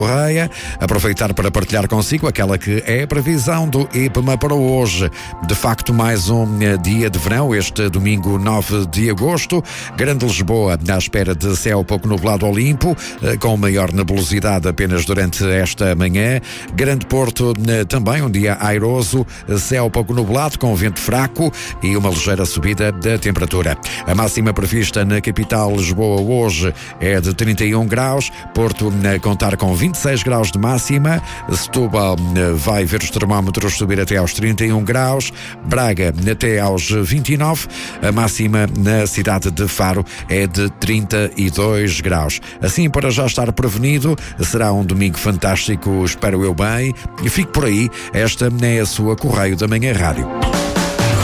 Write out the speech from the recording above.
Correia, aproveitar para partilhar consigo aquela que é a previsão do IPMA para hoje. De facto, mais um dia de verão, este domingo 9 de agosto. Grande Lisboa à espera de céu pouco nublado ou limpo, com maior nebulosidade apenas durante esta manhã. Grande Porto também um dia airoso, céu pouco nublado com vento fraco e uma ligeira subida da temperatura. A máxima prevista na capital Lisboa hoje é de 31 graus, Porto a contar com 26 graus de máxima, Setúbal vai ver os termómetros subir até aos 31 graus, Braga até aos 29, a máxima na cidade de Faro é de 32 graus. Assim, para já estar prevenido, será um domingo fantástico, espero eu bem, e fique por aí, esta é a sua Correio da Manhã Rádio.